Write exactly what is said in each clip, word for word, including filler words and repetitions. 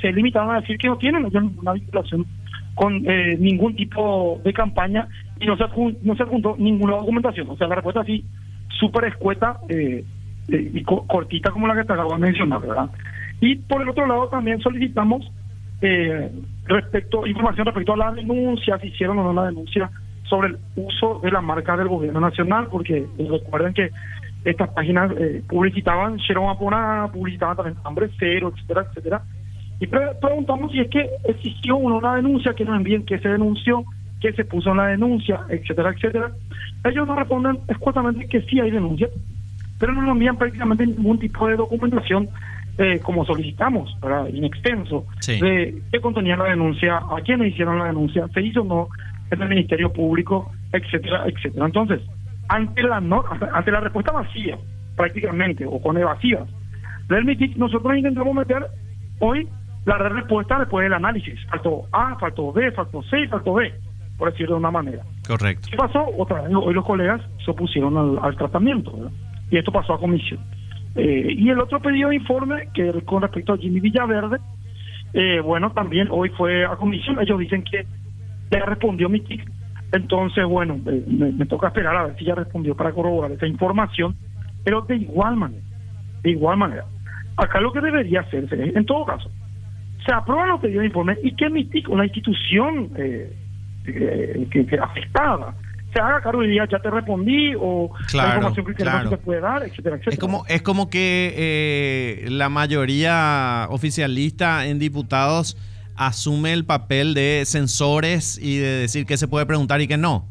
se limitaron a decir que no tienen ellos ninguna vinculación con eh, ningún tipo de campaña y no se, adjun, no se adjuntó ninguna documentación. O sea, la respuesta así, súper escueta eh, eh, y co cortita como la que te acabo de mencionar, ¿verdad? Y por el otro lado también solicitamos eh, respecto información respecto a la denuncia, si hicieron o no la denuncia sobre el uso de la marca del gobierno nacional, porque eh, recuerden que estas páginas eh, publicitaban Sharon Apona, publicitaban también Hambre Cero, etcétera, etcétera. Y pre preguntamos si es que existió una, una denuncia, que nos envíen qué se denunció, qué se puso en la denuncia, etcétera, etcétera. Ellos nos responden escuetamente que sí hay denuncia, pero no nos envían prácticamente ningún tipo de documentación eh, como solicitamos, ¿verdad? In extenso, sí. de qué contenía la denuncia, a quiénes hicieron la denuncia, se hizo o no en el Ministerio Público, etcétera, etcétera. Entonces, ante la no, ante la respuesta vacía, prácticamente, o con evasivas del M I T I C, nosotros intentamos meter hoy la respuesta después del análisis. Faltó A, faltó B, faltó C, faltó B, por decirlo de una manera. Correcto. ¿Qué pasó? Otra vez, hoy los colegas se opusieron al, al tratamiento, ¿verdad? Y esto pasó a comisión. Eh, y el otro pedido de informe, que con respecto a Jimmy Villaverde, eh, bueno, también hoy fue a comisión. Ellos dicen que ya respondió M I T I C. Entonces, bueno, eh, me, me toca esperar a ver si ya respondió para corroborar esa información. Pero de igual manera, de igual manera, acá lo que debería hacerse, en todo caso, se aprueban los pedidos de informe y que M I T I C, una institución eh, eh, que, que afectada, se haga cargo y diga, ya te respondí, o claro, la información que claro. no se puede dar, etcétera, etcétera. Es como, es como que eh, la mayoría oficialista en diputados asume el papel de censores y de decir qué se puede preguntar y qué no.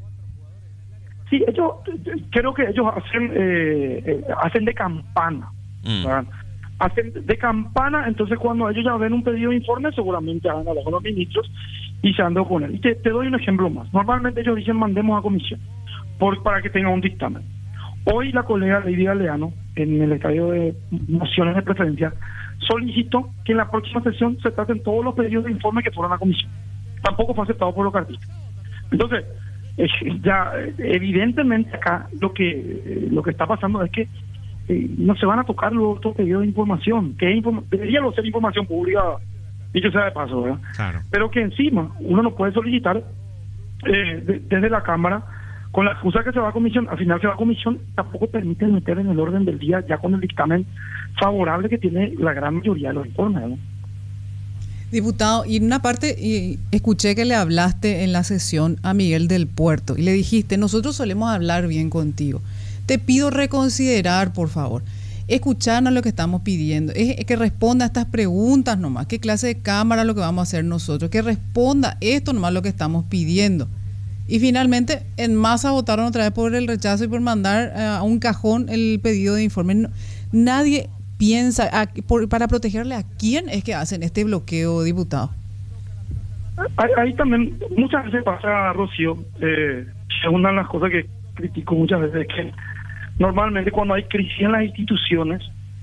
Sí, ellos, creo que ellos hacen, eh, eh, hacen de campana, Mm. ¿verdad? Hacen de campana, entonces cuando ellos ya ven un pedido de informe, seguramente van a hablar con los ministros y se han de oponer. Y te, te doy un ejemplo más. Normalmente ellos dicen mandemos a comisión por, para que tenga un dictamen. Hoy la colega Lady Galeano, en el estadio de mociones de preferencia, solicitó que en la próxima sesión se traten todos los pedidos de informe que fueron a comisión. Tampoco fue aceptado por los cartistas. Entonces, eh, ya evidentemente acá lo que eh, lo que está pasando es que eh, no se van a tocar los otros pedidos de información, que inform debería ser información pública, dicho sea de paso, ¿verdad? Claro. Pero que encima uno no puede solicitar eh, de, desde la Cámara con la excusa que se va a comisión, al final se va a comisión, tampoco permite meter en el orden del día ya con el dictamen favorable que tiene la gran mayoría de los informes, ¿no? Diputado, y en una parte y escuché que le hablaste en la sesión a Miguel del Puerto y le dijiste, nosotros solemos hablar bien contigo. Te pido reconsiderar, por favor, escucharnos lo que estamos pidiendo, es, es que responda a estas preguntas nomás, qué clase de cámara es lo que vamos a hacer nosotros, que responda esto nomás lo que estamos pidiendo. Y finalmente, en masa votaron otra vez por el rechazo y por mandar uh, a un cajón el pedido de informe. No, nadie piensa, a, por, para protegerle a quién es que hacen este bloqueo, diputado. Ahí, ahí también muchas veces pasa, Rocío, eh, una de las cosas que critico muchas veces es que normalmente cuando hay crisis en las instituciones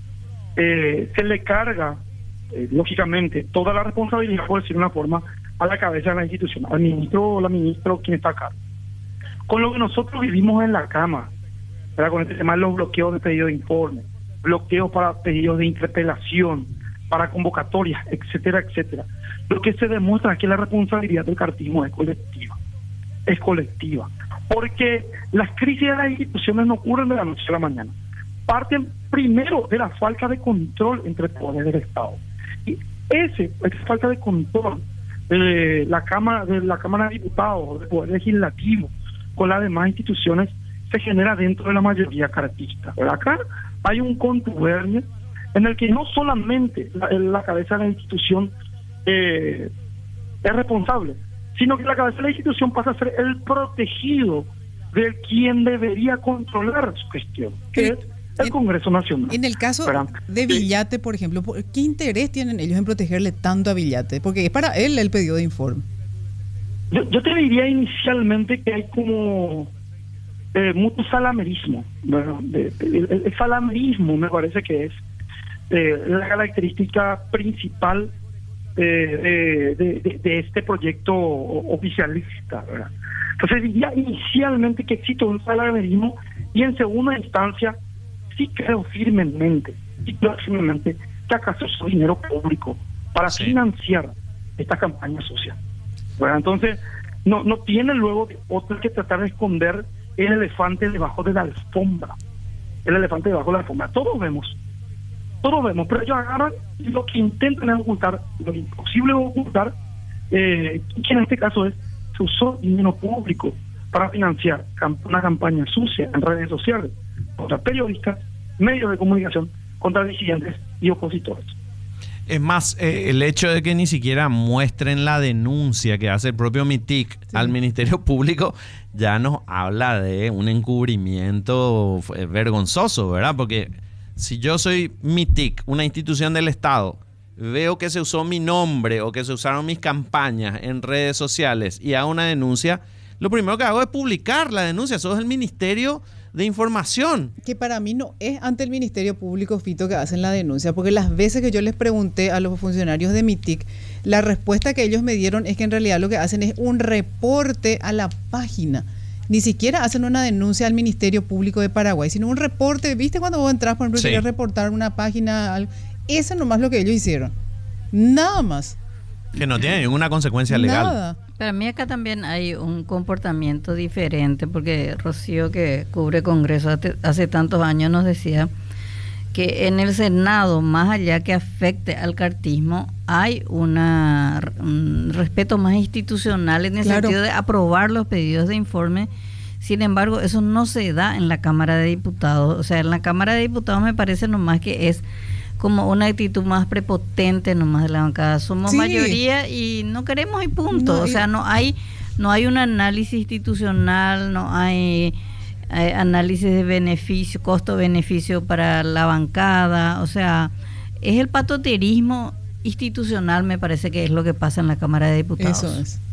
eh, se le carga eh, lógicamente toda la responsabilidad, por decir una forma, a la cabeza de la institución, al ministro o la ministra, quien está acá. Con lo que nosotros vivimos en la Cámara, ¿verdad? Con este tema de los bloqueos de pedido de informe, bloqueos para pedidos de interpelación, para convocatorias, etcétera, etcétera. Lo que se demuestra es que la responsabilidad del cartismo es colectiva. Es colectiva. Porque las crisis de las instituciones no ocurren de la noche a la mañana. Parten primero de la falta de control entre poderes del Estado. Y ese, esa falta de control de la Cámara, de la Cámara de Diputados, del Poder Legislativo, con las demás instituciones, se genera dentro de la mayoría cartista. Pero acá hay un contubernio en el que no solamente la, la cabeza de la institución eh, es responsable, sino que la cabeza de la institución pasa a ser el protegido de quien debería controlar su gestión, que es el en, Congreso Nacional. En el caso ¿verdad? de Villate, por ejemplo, ¿qué interés tienen ellos en protegerle tanto a Villate? Porque es para él el pedido de informe. Yo, yo te diría inicialmente que hay como eh, mucho salamerismo. Bueno, de, de, el, el salamerismo me parece que es eh, la característica principal eh, de, de, de, de este proyecto oficialista, ¿verdad? Entonces diría inicialmente que existe un salamerismo y en segunda instancia sí creo firmemente, sí creo firmemente que acaso es dinero público para Sí. financiar estas campañas sucias. Bueno, entonces, no, no tiene luego otra que tratar de esconder el elefante debajo de la alfombra. El elefante debajo de la alfombra. Todos vemos. Todos vemos, pero ellos agarran y lo que intentan es ocultar, lo imposible es ocultar, eh, que en este caso es, se usó dinero público para financiar camp- una campaña sucia en redes sociales contra periodistas, medios de comunicación, contra disidentes y opositores. Es más, eh, el hecho de que ni siquiera muestren la denuncia que hace el propio MITIC Sí. al Ministerio Público ya nos habla de un encubrimiento eh, vergonzoso, ¿verdad? Porque si yo soy MITIC, una institución del Estado, veo que se usó mi nombre o que se usaron mis campañas en redes sociales y hago una denuncia, lo primero que hago es publicar la denuncia. Eso es el Ministerio de Información. Que para mí no es ante el Ministerio Público, Fito, que hacen la denuncia, porque las veces que yo les pregunté a los funcionarios de MITIC, la respuesta que ellos me dieron es que en realidad lo que hacen es un reporte a la página. Ni siquiera hacen una denuncia al Ministerio Público de Paraguay, sino un reporte. ¿Viste cuando vos entras, por ejemplo, Sí. querés reportar una página? Algo? Eso nomás lo que ellos hicieron. Nada más. Que no tiene ninguna consecuencia legal. Nada. Para mí acá también hay un comportamiento diferente, porque Rocío, que cubre Congreso hace, hace tantos años, nos decía que en el Senado, más allá que afecte al cartismo, hay una, un respeto más institucional en el Claro. sentido de aprobar los pedidos de informe. Sin embargo, eso no se da en la Cámara de Diputados. O sea, en la Cámara de Diputados me parece nomás que es como una actitud más prepotente nomás de la bancada. Somos Sí. mayoría y no queremos y punto. No, o y- sea, no hay no hay un análisis institucional, no hay, hay análisis de beneficio, costo-beneficio para la bancada. O sea, es el patoterismo institucional, me parece que es lo que pasa en la Cámara de Diputados. Eso es.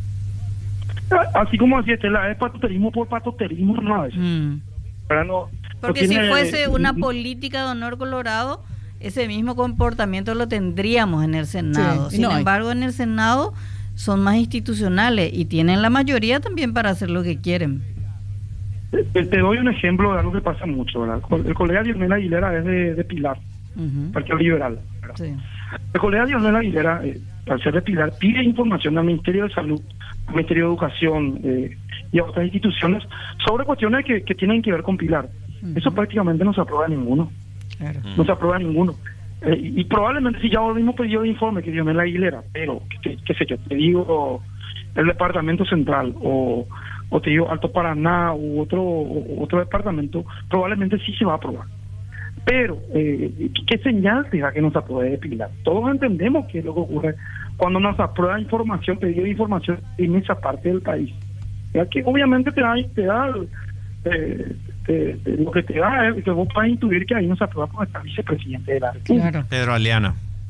Así como decía Estela, es patoterismo por patoterismo, no es. Mm. Pero no, Porque no si tiene- fuese una política de honor colorado, ese mismo comportamiento lo tendríamos en el Senado. Sí, y Sin no hay. embargo, en el Senado son más institucionales y tienen la mayoría también para hacer lo que quieren. Te, te doy un ejemplo de algo que pasa mucho, ¿verdad? El colega Dionel Aguilera es de, de Pilar, Ujú. Partido Liberal, ¿verdad? Sí. El colega Dionel Aguilera, eh, al ser de Pilar, pide información al Ministerio de Salud, al Ministerio de Educación eh, y a otras instituciones sobre cuestiones que, que tienen que ver con Pilar. Ujú. Eso prácticamente no se aprueba ninguno. Claro. No se aprueba ninguno. Eh, y, y probablemente si ya el mismo pedido de informe que Dionel Aguilera, pero, qué que sé yo, te digo el Departamento Central o, o te digo Alto Paraná u otro, u otro departamento, probablemente sí se va a aprobar. Pero, eh, ¿qué señal te da que no se apruebe de Pilar? Todos entendemos qué es lo que ocurre cuando nos aprueba información, pedido de información en esa parte del país. Ya que obviamente te da, te da eh, te- te- lo que te da es que vos puedes intuir que ahí no se aprueba porque está vicepresidente de la República, Claro. Pedro Aliana.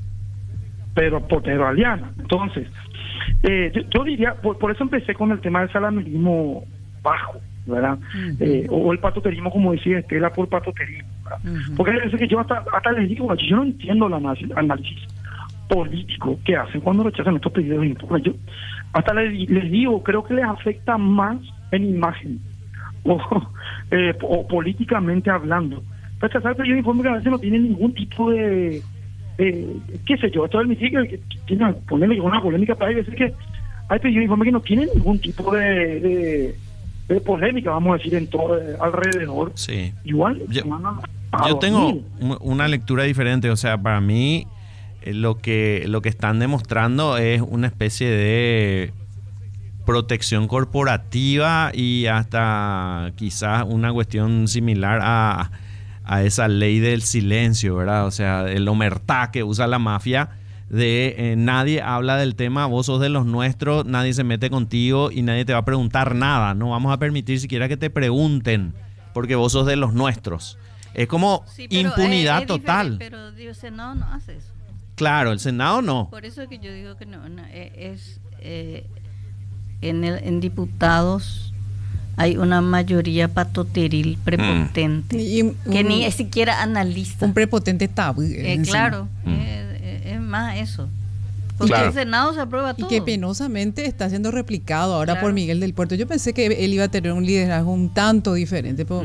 pero por Pedro Aliana. Entonces, eh, yo, yo diría, por, por eso empecé con el tema del salamerismo bajo, ¿verdad? Ujú. Eh, o, o el patoterismo, como decía Estela, por patoterismo, ¿verdad? Ujú. Porque hay veces que yo hasta, hasta les digo, yo no entiendo el análisis, análisis político que hacen cuando rechazan estos pedidos de informe. Yo hasta les, les digo, creo que les afecta más en imagen o, eh, o políticamente hablando. Rechazar el pedido de informe que a veces no tiene ningún tipo de, eh, qué sé yo, esto del MITIC que, que tiene, ponerle una polémica, pero hay veces que hay pedidos de informe que no tienen ningún tipo de, de, de polémica, vamos a decir, en todo eh, alrededor. Sí. Igual, Yo- se mandan a Yo tengo dormir. u- una lectura diferente, o sea, para mí eh, lo que lo que están demostrando es una especie de protección corporativa y hasta quizás una cuestión similar a, a esa ley del silencio, ¿verdad? O sea, el omertá que usa la mafia de eh, nadie habla del tema, vos sos de los nuestros, nadie se mete contigo y nadie te va a preguntar nada, no vamos a permitir siquiera que te pregunten porque vos sos de los nuestros. Es como Sí, pero impunidad es- es total. diferente, Pero digo, el Senado no hace eso. Claro, el Senado no. Por eso es que yo digo que no, no, eh, es eh, en el en diputados hay una mayoría patoteril prepotente Y un- que un- ni siquiera analiza. un prepotente tabú. Eh, encima. claro, Mm. eh, eh, es más eso. Porque Claro. el Senado se aprueba Y todo. que penosamente está siendo replicado ahora Claro. por Miguel del Puerto. Yo pensé que él iba a tener un liderazgo un tanto diferente, pero Mm.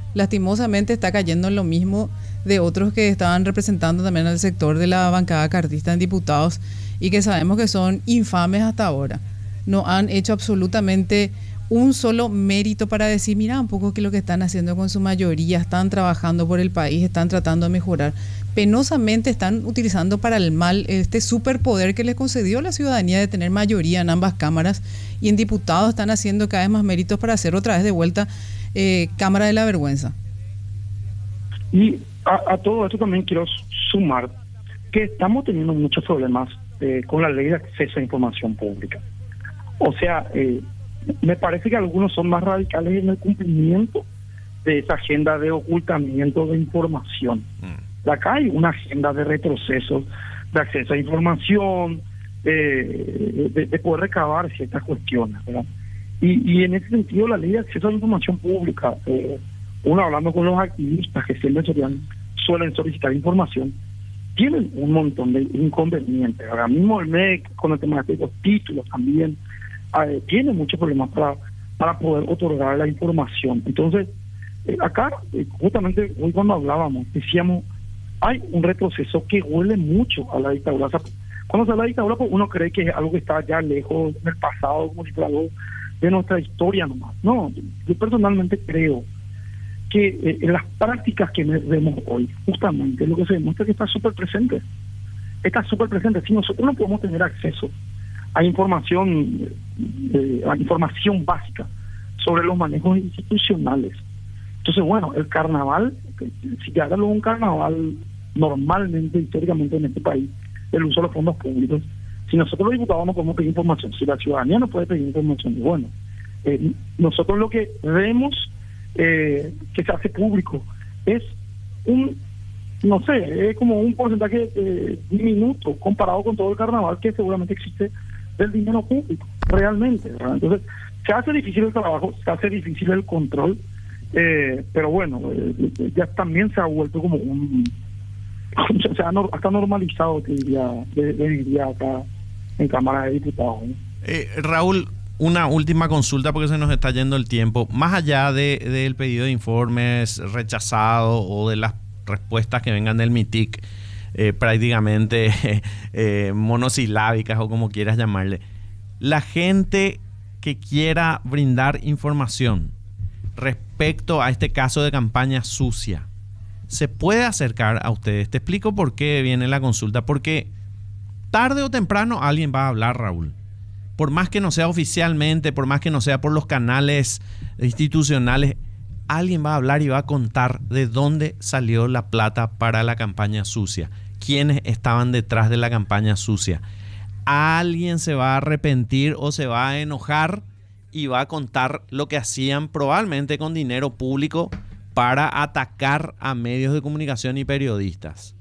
lastimosamente está cayendo en lo mismo de otros que estaban representando también al sector de la bancada cartista en diputados y que sabemos que son infames hasta ahora. No han hecho absolutamente un solo mérito para decir, mira un poco qué es lo que están haciendo con su mayoría, están trabajando por el país, están tratando de mejorar. Penosamente están utilizando para el mal este superpoder que les concedió la ciudadanía de tener mayoría en ambas cámaras, y en diputados están haciendo cada vez más méritos para hacer otra vez de vuelta eh, Cámara de la Vergüenza. Y a, a todo esto también quiero sumar que estamos teniendo muchos problemas eh, con la ley de acceso a información pública. O sea, eh, me parece que algunos son más radicales en el cumplimiento de esa agenda de ocultamiento de información. Mm. Acá hay una agenda de retroceso, de acceso a información, eh, de, de poder recabar ciertas cuestiones, ¿verdad? Y, y en ese sentido la ley de acceso a la información pública, eh, uno hablando con los activistas que siempre suelen, suelen solicitar información, tienen un montón de inconvenientes. Ahora mismo el M E C, con el tema de los títulos también, eh, tiene muchos problemas para, para poder otorgar la información. Entonces, eh, acá, eh, justamente hoy cuando hablábamos, decíamos, hay un retroceso que huele mucho a la dictadura. O sea, cuando se habla de dictadura, pues uno cree que es algo que está ya lejos del pasado, como si fuera algo de nuestra historia nomás. No, yo personalmente creo que eh, en las prácticas que vemos hoy, justamente lo que se demuestra es que está súper presente. Está súper presente. Si nosotros no podemos tener acceso a información, eh, a información básica sobre los manejos institucionales, entonces, bueno, el carnaval, si ya era un carnaval normalmente, históricamente en este país, el uso de los fondos públicos, si nosotros los diputados no podemos pedir información, si la ciudadanía no puede pedir información, bueno, eh, nosotros lo que vemos eh, que se hace público es un, no sé, es como un porcentaje eh, diminuto comparado con todo el carnaval que seguramente existe del dinero público, realmente, ¿verdad? Entonces, se hace difícil el trabajo, se hace difícil el control, eh, pero bueno, eh, ya también se ha vuelto como un, o sea, no, hasta normalizado, te diría, de, de diría acá en Cámara de Diputados, ¿no? Eh, Raúl, una última consulta porque se nos está yendo el tiempo. Más allá de, del pedido de informes rechazado o de las respuestas que vengan del MITIC, eh, prácticamente eh, monosilábicas o como quieras llamarle, la gente que quiera brindar información respecto a este caso de campaña sucia, ¿se puede acercar a ustedes? Te explico por qué viene la consulta. Porque tarde o temprano alguien va a hablar, Raúl. Por más que no sea oficialmente, por más que no sea por los canales institucionales, alguien va a hablar y va a contar de dónde salió la plata para la campaña sucia, quiénes estaban detrás de la campaña sucia. Alguien se va a arrepentir o se va a enojar y va a contar lo que hacían probablemente con dinero público para atacar a medios de comunicación y periodistas.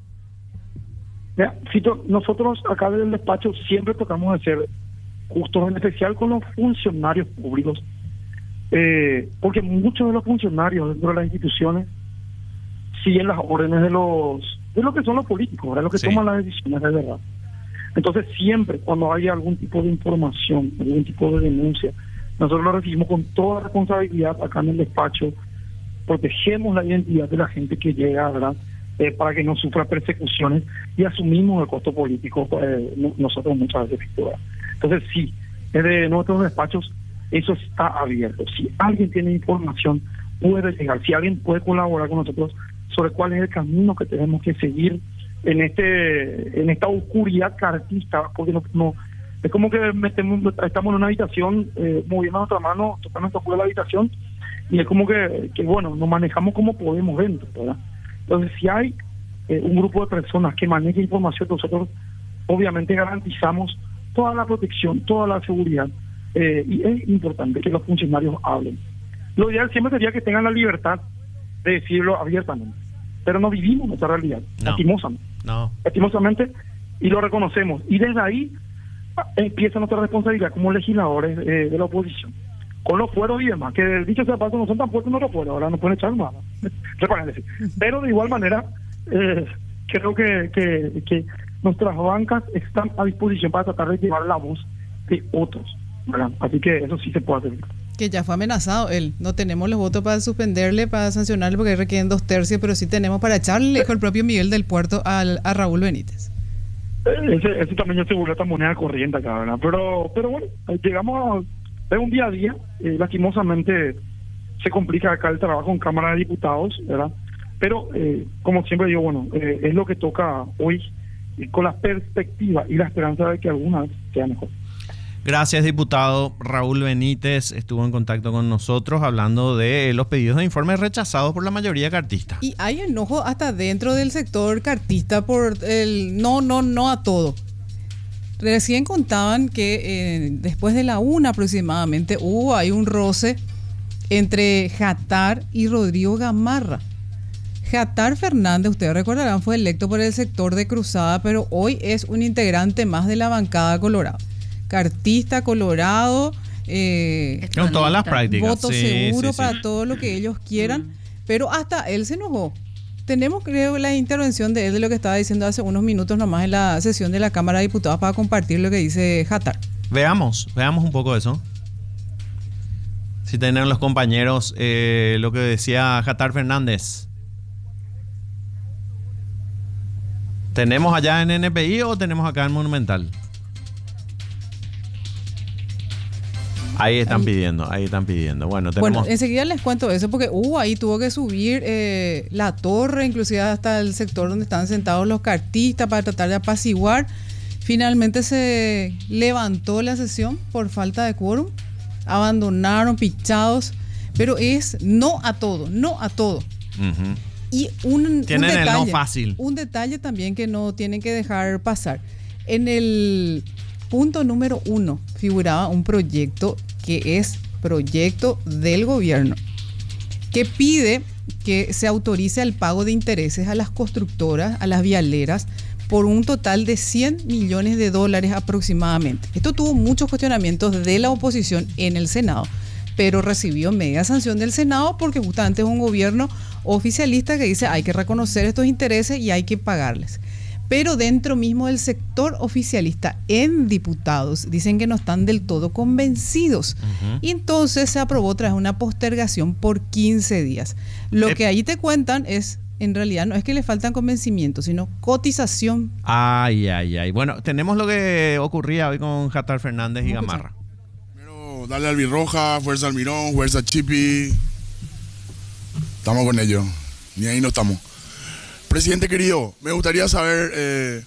Mira, Fito, nosotros acá desde el despacho siempre tratamos de ser justos, en especial con los funcionarios públicos, eh, porque muchos de los funcionarios dentro de las instituciones siguen las órdenes de los de lo que son los políticos, ¿verdad? Los que sí toman las decisiones de verdad. Entonces siempre cuando hay algún tipo de información, algún tipo de denuncia, nosotros lo recibimos con toda responsabilidad acá en el despacho, protegemos la identidad de la gente que llega, ¿verdad? Eh, para que no sufra persecuciones y asumimos el costo político eh, nosotros muchas veces. ¿Verdad? Entonces sí, desde nuestros despachos eso está abierto. Si alguien tiene información, puede llegar. Si alguien puede colaborar con nosotros sobre cuál es el camino que tenemos que seguir en este en esta oscuridad cartista, porque no, no es como que metemos, estamos en una habitación, eh, moviendo nuestra mano, tocando nuestra cuerda de la habitación, y es como que, que bueno, nos manejamos como podemos dentro, ¿verdad? Entonces, si hay eh, un grupo de personas que maneja información, nosotros obviamente garantizamos toda la protección, toda la seguridad, eh, y es importante que los funcionarios hablen. Lo ideal siempre sería que tengan la libertad de decirlo abiertamente, pero no vivimos nuestra realidad, no. lastimosamente, no. lastimosamente, y lo reconocemos, y desde ahí empieza nuestra responsabilidad como legisladores eh, de la oposición, con los fueros y demás, que dicho sea paso no son tan fuertes los fueros, ahora no pueden echar más, pero de igual manera eh, creo que, que, que nuestras bancas están a disposición para tratar de llevar la voz de otros, ¿verdad? Así que eso sí se puede hacer. Que ya fue amenazado él. No tenemos los votos para suspenderle, para sancionarle, porque requieren dos tercios, pero sí tenemos para echarle, dijo el propio Miguel del Puerto al, a Raúl Benítez. Ese, ese también se volvió esta moneda corriente acá, ¿verdad? Pero, pero bueno, llegamos a... Es un día a día. Eh, lastimosamente se complica acá el trabajo en Cámara de Diputados, ¿verdad? Pero, eh, como siempre digo, bueno, eh, es lo que toca hoy, eh, con la perspectiva y la esperanza de que alguna vez sea mejor. Gracias, diputado. Raúl Benítez estuvo en contacto con nosotros hablando de los pedidos de informes rechazados por la mayoría cartista. Y hay enojo hasta dentro del sector cartista por el no, no, no a todo. Recién contaban que eh, después de la una aproximadamente hubo ahí un roce entre Jatar y Rodrigo Gamarra. Jatar Fernández, ustedes recordarán, fue electo por el sector de Cruzada, pero hoy es un integrante más de la bancada Colorado. Cartista, Colorado, eh, con todas las prácticas, voto sí, seguro sí, sí. para todo lo que ellos quieran, Mm. pero hasta él se enojó. Tenemos, creo, la intervención de él de lo que estaba diciendo hace unos minutos nomás en la sesión de la Cámara de Diputados para compartir lo que dice Jatar. Veamos, veamos un poco eso. Si tienen los compañeros eh, lo que decía Jatar Fernández. ¿Tenemos allá en N P I o tenemos acá en Monumental? Ahí están pidiendo, ahí están pidiendo. Bueno, tenemos... Bueno, enseguida les cuento eso porque uh, ahí tuvo que subir eh, la torre, inclusive hasta el sector donde están sentados los cartistas para tratar de apaciguar. Finalmente se levantó la sesión por falta de quórum, abandonaron pichados, pero es no a todo, no a todo. Uh-huh. Y un, Tienen un detalle, el no fácil. Un detalle también que no tienen que dejar pasar. En el punto número uno figuraba un proyecto que es proyecto del gobierno, que pide que se autorice el pago de intereses a las constructoras, a las vialeras, por un total de cien millones de dólares aproximadamente. Esto tuvo muchos cuestionamientos de la oposición en el Senado, pero recibió media sanción del Senado porque justamente es un gobierno oficialista que dice hay que reconocer estos intereses y hay que pagarles. Pero dentro mismo del sector oficialista en diputados dicen que no están del todo convencidos. Uh-huh. Y entonces se aprobó tras una postergación por quince días. Lo eh, que ahí te cuentan es, en realidad no es que le faltan convencimiento, sino cotización. Ay, ay, ay. Bueno, tenemos lo que ocurría hoy con Jatar Fernández y Gamarra. Primero, dale Albirroja, fuerza Almirón, fuerza Chipi. Estamos con ellos. Ni ahí no estamos. Presidente querido, me gustaría saber eh,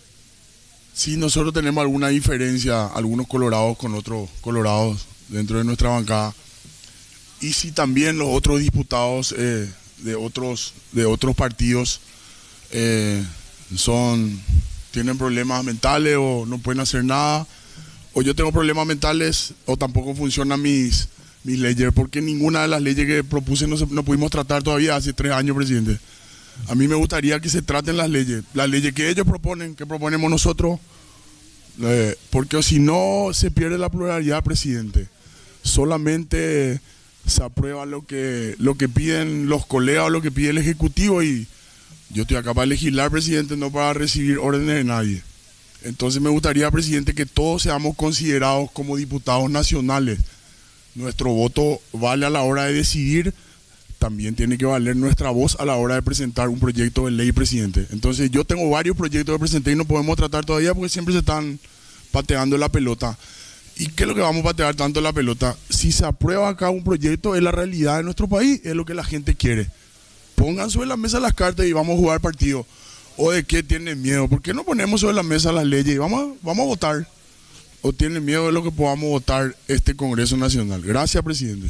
si nosotros tenemos alguna diferencia, algunos colorados con otros colorados dentro de nuestra bancada, y si también los otros diputados eh, de otros de otros partidos eh, son tienen problemas mentales o no pueden hacer nada, o yo tengo problemas mentales o tampoco funcionan mis, mis leyes, porque ninguna de las leyes que propuse no, se, no pudimos tratar todavía hace tres años, presidente. A mí me gustaría que se traten las leyes, las leyes que ellos proponen, que proponemos nosotros, eh, porque si no se pierde la pluralidad, presidente. Solamente se aprueba lo que, lo que piden los colegas o lo que pide el Ejecutivo, y yo estoy acá para legislar, presidente, no para recibir órdenes de nadie. Entonces me gustaría, presidente, que todos seamos considerados como diputados nacionales. Nuestro voto vale a la hora de decidir. También tiene que valer nuestra voz a la hora de presentar un proyecto de ley, presidente. Entonces yo tengo varios proyectos que presenté y no podemos tratar todavía porque siempre se están pateando la pelota. ¿Y qué es lo que vamos a patear tanto la pelota? Si se aprueba acá un proyecto, es la realidad de nuestro país, es lo que la gente quiere. Pongan sobre la mesa las cartas y vamos a jugar partido. ¿O de qué tienen miedo? ¿Por qué no ponemos sobre la mesa las leyes y vamos a, vamos a votar? ¿O tienen miedo de lo que podamos votar este Congreso Nacional? Gracias, presidente.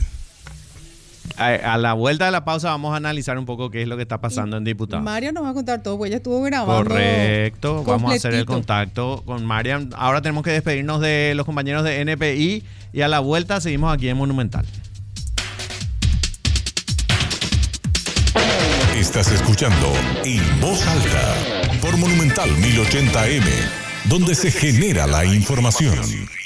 A, a la vuelta de la pausa vamos a analizar un poco qué es lo que está pasando y en diputados. María nos va a contar todo, porque ella estuvo grabando. Correcto, completito. Vamos a hacer el contacto con Mariam. Ahora tenemos que despedirnos de los compañeros de N P I y a la vuelta seguimos aquí en Monumental. Estás escuchando En Voz Alta por Monumental mil ochenta eme, donde se genera la información.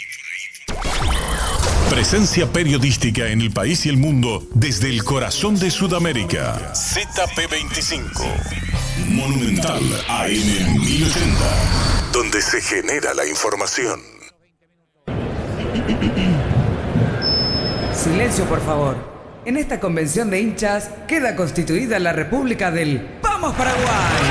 Presencia periodística en el país y el mundo desde el corazón de Sudamérica. Z P veinticinco. Monumental A M mil ochenta, donde se genera la información. Silencio, por favor. En esta convención de hinchas queda constituida la República del ¡Vamos Paraguay!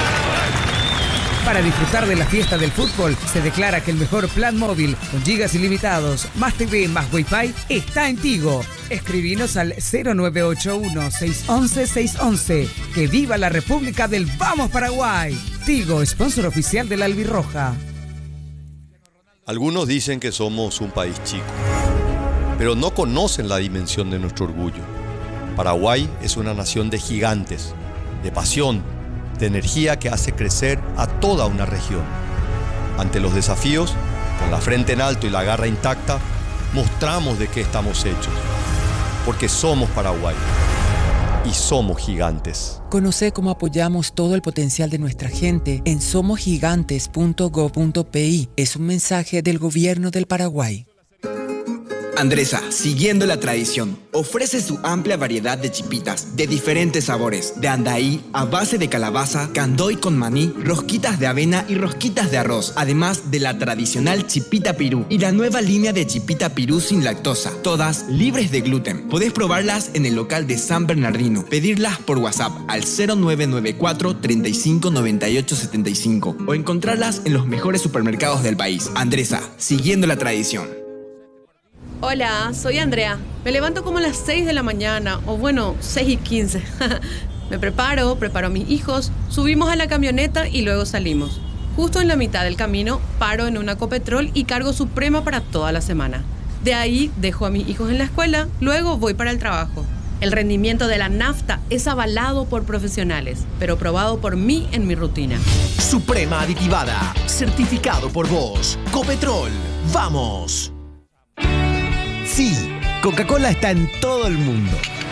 Para disfrutar de la fiesta del fútbol, se declara que el mejor plan móvil con gigas ilimitados, más T V, más Wi-Fi, está en Tigo. Escribinos al cero nueve ocho uno, seis uno uno, seis uno uno. ¡Que viva la República del Vamos Paraguay! Tigo, sponsor oficial de la Albirroja. Algunos dicen que somos un país chico, pero no conocen la dimensión de nuestro orgullo. Paraguay es una nación de gigantes, de pasión, de energía que hace crecer a toda una región. Ante los desafíos, con la frente en alto y la garra intacta, mostramos de qué estamos hechos. Porque somos Paraguay y somos gigantes. Conoce cómo apoyamos todo el potencial de nuestra gente en somos gigantes punto gob punto pi. Es un mensaje del Gobierno del Paraguay. Andresa, siguiendo la tradición, ofrece su amplia variedad de chipitas de diferentes sabores, de andaí, a base de calabaza, candoy con maní, rosquitas de avena y rosquitas de arroz, además de la tradicional chipita pirú y la nueva línea de chipita pirú sin lactosa, todas libres de gluten. Podés probarlas en el local de San Bernardino, pedirlas por WhatsApp al cero nueve nueve cuatro, treinta y cinco, noventa y ocho, setenta y cinco o encontrarlas en los mejores supermercados del país. Andresa, siguiendo la tradición. Hola, soy Andrea. Me levanto como a las seis de la mañana, o bueno, seis y quince. Me preparo, preparo a mis hijos, subimos a la camioneta y luego salimos. Justo en la mitad del camino, paro en una Copetrol y cargo Suprema para toda la semana. De ahí dejo a mis hijos en la escuela, luego voy para el trabajo. El rendimiento de la nafta es avalado por profesionales, pero probado por mí en mi rutina. Suprema aditivada, certificado por vos. Copetrol, ¡vamos! Sí, Coca-Cola está en todo el mundo.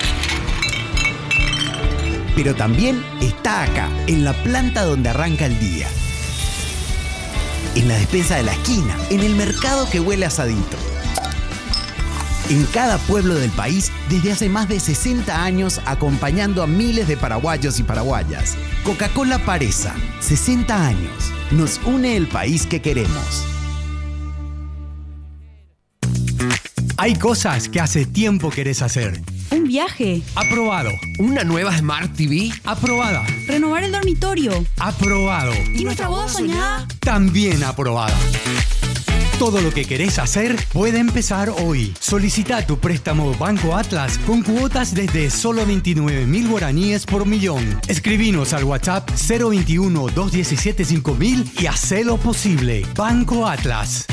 Pero también está acá, en la planta donde arranca el día. En la despensa de la esquina, en el mercado que huele asadito. En cada pueblo del país, desde hace más de sesenta años, acompañando a miles de paraguayos y paraguayas. Coca-Cola Paresa, sesenta años. Nos une el país que queremos. Hay cosas que hace tiempo querés hacer. Un viaje. Aprobado. Una nueva Smart T V. Aprobada. Renovar el dormitorio. Aprobado. ¿Y nuestra boda soñada? También aprobada. Todo lo que querés hacer puede empezar hoy. Solicita tu préstamo Banco Atlas con cuotas desde solo veintinueve mil guaraníes por millón. Escribinos al WhatsApp cero veintiuno, doscientos diecisiete, cinco mil y hacé lo posible. Banco Atlas.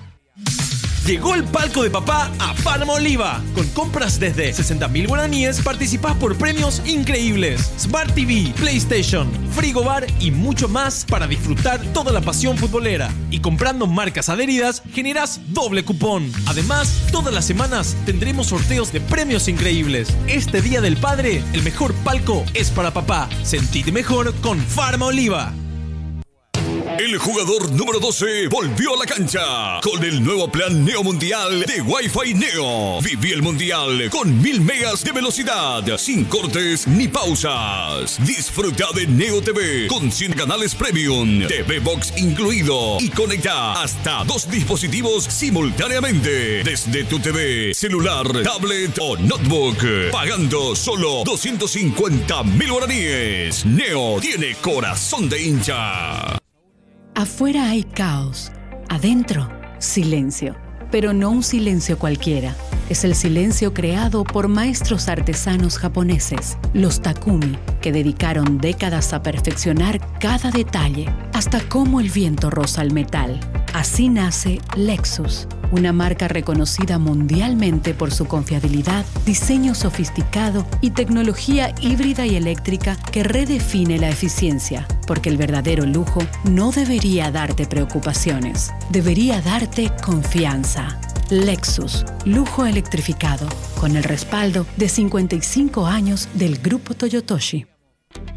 Llegó el palco de papá a Palmoliva. Con compras desde sesenta mil guaraníes participás por premios increíbles. Smart T V, PlayStation, frigobar y mucho más para disfrutar toda la pasión futbolera. Y comprando marcas adheridas generás doble cupón. Además, todas las semanas tendremos sorteos de premios increíbles. Este Día del Padre, el mejor palco es para papá. Sentite mejor con Farmaoliva. El jugador número doce volvió a la cancha con el nuevo plan Neo Mundial de Wi-Fi Neo. Viví el Mundial con mil megas de velocidad, sin cortes ni pausas. Disfruta de Neo T V con cien canales premium, T V Box incluido y conecta hasta dos dispositivos simultáneamente desde tu T V, celular, tablet o notebook, pagando solo doscientos cincuenta mil guaraníes. Neo tiene corazón de hincha. Afuera hay caos, adentro silencio, pero no un silencio cualquiera. Es el silencio creado por maestros artesanos japoneses, los Takumi, que dedicaron décadas a perfeccionar cada detalle, hasta cómo el viento roza el metal. Así nace Lexus, una marca reconocida mundialmente por su confiabilidad, diseño sofisticado y tecnología híbrida y eléctrica que redefine la eficiencia, porque el verdadero lujo no debería darte preocupaciones, debería darte confianza. Lexus, lujo electrificado, con el respaldo de cincuenta y cinco años del Grupo Toyotoshi.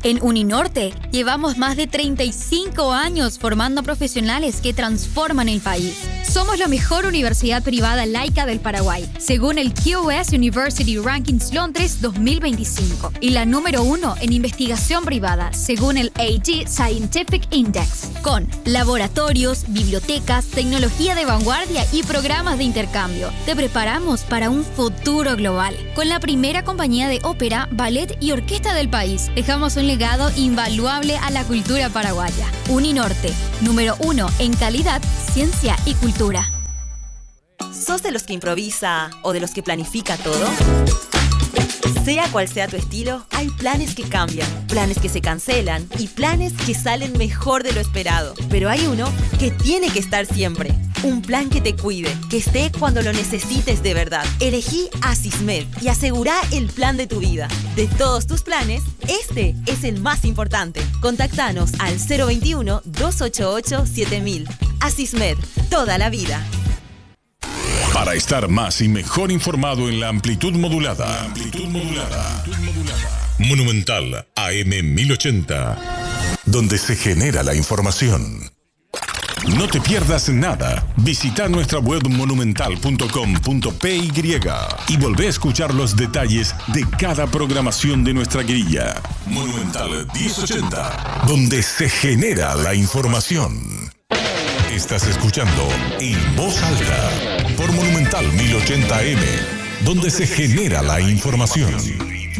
En Uninorte llevamos más de treinta y cinco años formando profesionales que transforman el país. Somos la mejor universidad privada laica del Paraguay, según el Q S University Rankings Londres dos mil veinticinco, y la número uno en investigación privada, según el A G Scientific Index, con laboratorios, bibliotecas, tecnología de vanguardia y programas de intercambio. Te preparamos para un futuro global. Con la primera compañía de ópera, ballet y orquesta del país, dejamos un legado invaluable a la cultura paraguaya. Uninorte, número uno en calidad, ciencia y cultura. ¿Sos de los que improvisa o de los que planifica todo? Sea cual sea tu estilo, hay planes que cambian, planes que se cancelan y planes que salen mejor de lo esperado. Pero hay uno que tiene que estar siempre. Un plan que te cuide, que esté cuando lo necesites de verdad. Elegí Asismed y asegurá el plan de tu vida. De todos tus planes, este es el más importante. Contactanos al cero veintiuno, dos ochenta y ocho, siete mil. Asismed, toda la vida. Para estar más y mejor informado en la amplitud modulada. Amplitud modulada. Monumental A M mil ochenta. Donde se genera la información. No te pierdas nada. Visita nuestra web monumental punto com punto p y y volvé a escuchar los detalles de cada programación de nuestra grilla. Monumental diez ochenta. Donde se genera la información. Estás escuchando En Voz Alta por Monumental mil ochenta M, donde se genera la información.